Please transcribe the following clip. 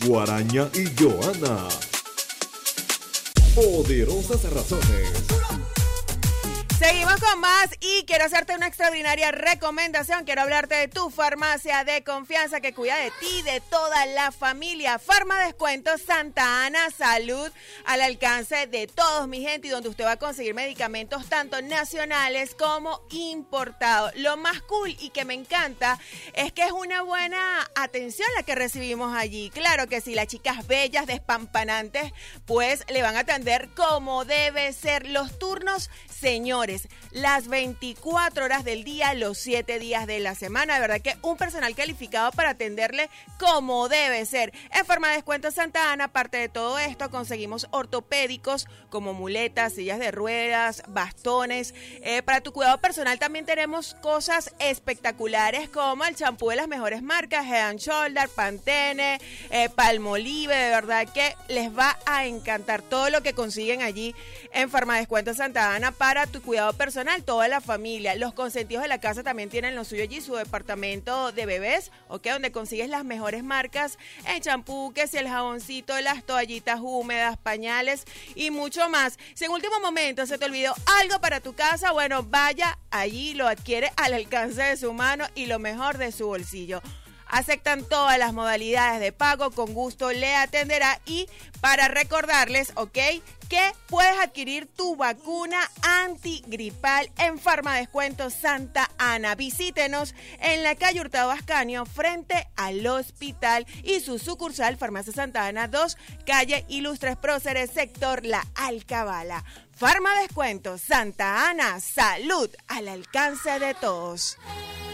Guaraña y Joana. Poderosas razones. Seguimos con más y quiero hacerte una extraordinaria recomendación. Quiero hablarte de tu farmacia de confianza que cuida de ti, de toda la familia. Farmadescuentos Santa Ana, salud al alcance de todos, mi gente, y donde usted va a conseguir medicamentos tanto nacionales como importados. Lo más cool y que me encanta es que es una buena atención la que recibimos allí. Claro que sí, las chicas bellas, despampanantes, pues le van a atender como debe ser. Los turnos, señores, las 24 horas del día, los 7 días de la semana. De verdad que un personal calificado para atenderle como debe ser. En Farmadescuentos Santa Ana, aparte de todo esto, conseguimos ortopédicos como muletas, sillas de ruedas, bastones. Para tu cuidado personal también tenemos cosas espectaculares como el champú de las mejores marcas, Head and Shoulder, Pantene, Palmolive. De verdad que les va a encantar todo lo que consiguen allí en Farmadescuentos Santa Ana para tu cuidado personal, toda la familia. Los consentidos de la casa también tienen lo suyo allí, su departamento de bebés, ¿ok? Donde consigues las mejores marcas en champú, que si el jaboncito, las toallitas húmedas, pañales y mucho más. Si en último momento se te olvidó algo para tu casa, bueno, vaya allí, lo adquiere al alcance de su mano y lo mejor de su bolsillo. Aceptan todas las modalidades de pago, con gusto le atenderá. Y para recordarles, ¿ok?, que puedes adquirir tu vacuna antigripal en Farmadescuentos Santa Ana. Visítenos en la calle Hurtado Ascanio, frente al hospital, y su sucursal Farmacia Santa Ana 2, calle Ilustres Próceres, sector La Alcabala. Farmadescuentos Santa Ana, salud al alcance de todos.